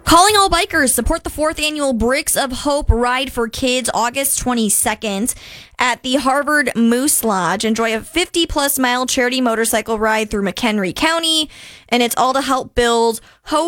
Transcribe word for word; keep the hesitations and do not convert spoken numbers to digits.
Calling all bikers, support the fourth annual Bricks of Hope Ride for Kids August twenty-second at the Harvard Moose Lodge. Enjoy a fifty plus mile charity motorcycle ride through McHenry County, and it's all to help build hope